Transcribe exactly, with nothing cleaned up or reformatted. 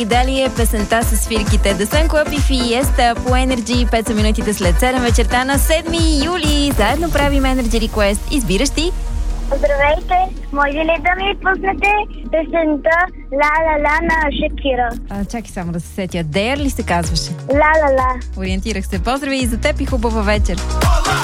И дали е песента с свирките The Sun Club и Fiesta по Energy. пет са минутите след седем вечерта на седми юли. Заедно правим Energy Request. Избираш ти. Здравейте! Може ли да ми пуснете песента Ла-ла-ла на Шакира? А, чакай само да се сетя. Dare ли се казваше? Ла-ла-ла. Ориентирах се. Поздрави и за теб и хубава вечер.